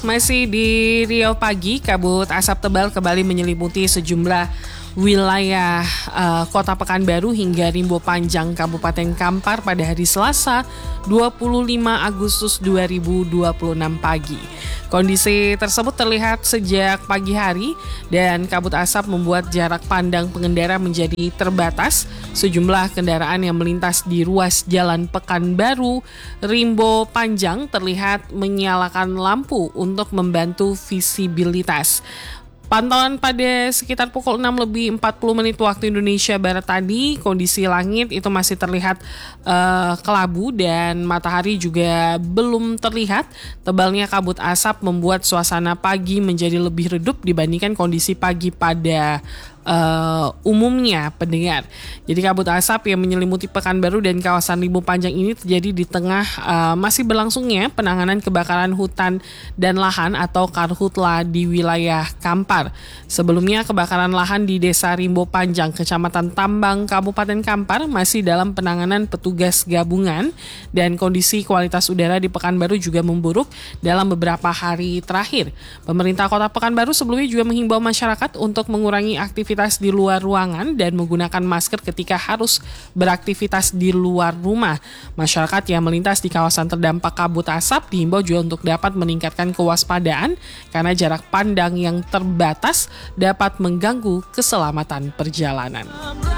masih di Riau pagi, kabut asap tebal kembali menyelimuti sejumlah wilayah Kota Pekanbaru hingga Rimbo Panjang, Kabupaten Kampar pada hari Selasa 25 Agustus 2026 pagi. Kondisi tersebut terlihat sejak pagi hari dan kabut asap membuat jarak pandang pengendara menjadi terbatas. Sejumlah kendaraan yang melintas di ruas Jalan Pekanbaru, Rimbo Panjang terlihat menyalakan lampu untuk membantu visibilitas. Pantauan pada sekitar pukul 6:40 waktu Indonesia Barat tadi, kondisi langit itu masih terlihat kelabu dan matahari juga belum terlihat. Tebalnya kabut asap membuat suasana pagi menjadi lebih redup dibandingkan kondisi pagi pada umumnya pendengar. Jadi kabut asap yang menyelimuti Pekanbaru dan kawasan Rimbo Panjang ini terjadi di tengah masih berlangsungnya penanganan kebakaran hutan dan lahan atau karhutla di wilayah Kampar. Sebelumnya kebakaran lahan di Desa Rimbo Panjang, Kecamatan Tambang, Kabupaten Kampar masih dalam penanganan petugas gabungan dan kondisi kualitas udara di Pekanbaru juga memburuk dalam beberapa hari terakhir. Pemerintah Kota Pekanbaru sebelumnya juga menghimbau masyarakat untuk mengurangi aktivitas di luar ruangan dan menggunakan masker ketika harus beraktivitas di luar rumah. Masyarakat yang melintas di kawasan terdampak kabut asap dihimbau juga untuk dapat meningkatkan kewaspadaan karena jarak pandang yang terbatas dapat mengganggu keselamatan perjalanan.